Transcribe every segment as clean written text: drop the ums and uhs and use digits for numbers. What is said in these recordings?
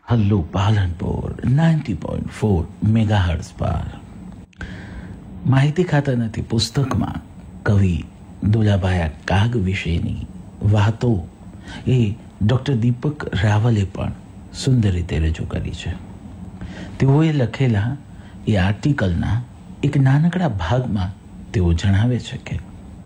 Hello Palanpur 90.4 megahertz પર માહિતી ખાતાના પુસ્તકમાં કવિ દુલાભાયા કાગ વિશેની વાતો એ ડૉક્ટર દીપક રાવલે પણ સુંદર રીતે રજૂ કરી છે. તેઓએ લખેલા એ આર્ટિકલના એક નાનકડા ભાગમાં તેઓ જણાવે છે કે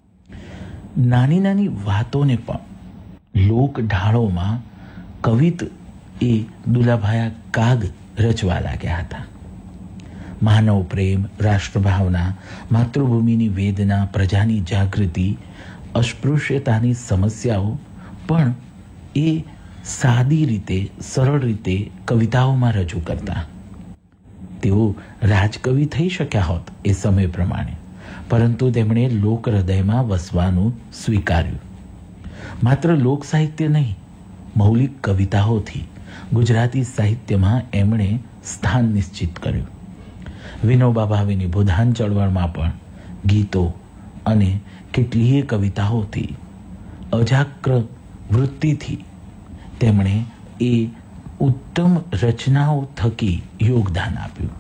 નાની નાની વાતોને પણ લોક ઢાળોમાં કવિત એ દુલાભાયા કાગ રચવા લાગ્યા હતા. માનવ પ્રેમ, રાષ્ટ્રભાવના, માતૃભૂમિની વેદના, પ્રજાની જાગૃતિ, અસ્પૃશ્યતાની સમસ્યાઓ પણ એ સાદી રીતે, સરળ રીતે કવિતાઓમાં રજૂ કરતા. તેઓ રાજકવિ થઈ શક્યા હોત એ સમય પ્રમાણે, પરંતુ તેમણે લોક હૃદયમાં વસવાનું સ્વીકાર્યું. માત્ર લોક સાહિત્ય નહીં, મૌલિક કવિતાઓથી ગુજરાતી સાહિત્યમાં એમણે સ્થાન નિશ્ચિત કર્યું. વિનોબા ભાવેની ભૂદાન ચળવળમાં પણ ગીતો અને કેટલીય કવિતાઓથી, અજાગ્ર વૃત્તિથી તેમણે એ ઉત્તમ રચનાઓ થકી યોગદાન આપ્યું.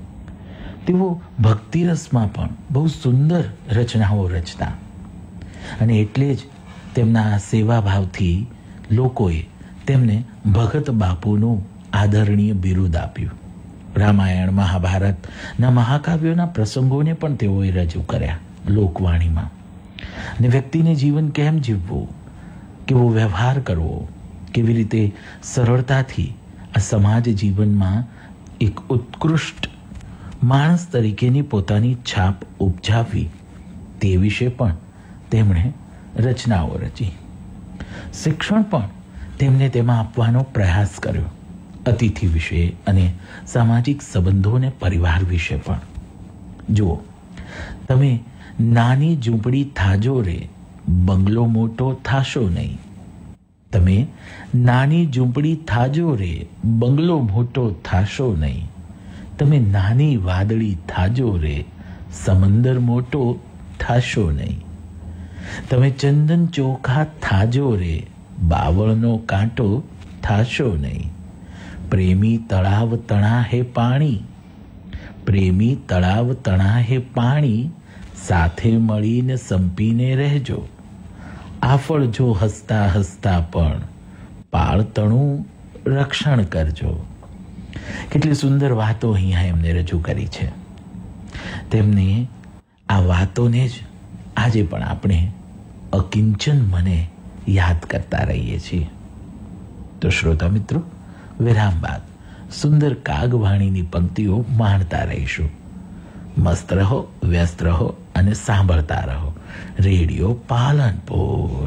તેઓ ભક્તિરસમાં પણ બહુ સુંદર રચનાઓ રચતા અને એટલે જ તેમના સેવાભાવથી લોકોએ તેમને ભગત બાપુનું આદરણીય બિરુદ આપ્યું. રામાયણ, મહાભારતના મહાકાવ્યોના પ્રસંગોને પણ તેઓએ રજૂ કર્યા લોકવાણીમાં. અને વ્યક્તિને જીવન કેમ જીવવું, કેવો વ્યવહાર કરવો, કેવી રીતે સરળતાથી આ સમાજ જીવનમાં એક ઉત્કૃષ્ટ માણસ તરીકેની પોતાની છાપ ઉપજાવવી, તે વિશે પણ તેમણે રચનાઓ રચી. શિક્ષણ પણ તેમને તેમાં આપવાનો પ્રયાસ કર્યો. અતિથિ વિશે અને સામાજિક સંબંધોને પરિવાર વિશે પણ. જુઓ, તમે નાની ઝૂંપડી થાજો રે, બંગલો મોટો થાશો નહીં. તમે નાની ઝૂંપડી થાજો રે, બંગલો મોટો થાશો નહીં. તમે નાની વાદળી થાજો રે, સમંદર મોટો થાશો નહીં. તમે ચંદન ચોખા થાજો રે, બાવળનો કાંટો થાશો નહીં. પ્રેમી તળાવ તણા હે પાણી, પ્રેમી તળાવ તણા હે પાણી, સાથે મળીને સંપીને રહેજો. આફળ જો હસતા હસતા પણ પાળતણું રક્ષણ કરજો. કેટલી સુંદર વાતો અહીંયા એમને રજૂ કરી છે. તેમને આ વાતોને જ આજે પણ આપણે અકિંચન મને યાદ કરતા રહીએ છીએ. તો શ્રોતા મિત્રો, વિરામ બાદ સુંદર કાગવાણીની પંક્તિઓ માણતા રહીશું. મસ્ત રહો, વ્યસ્ત રહો અને સાંભળતા રહો રેડિયો પાલનપુર.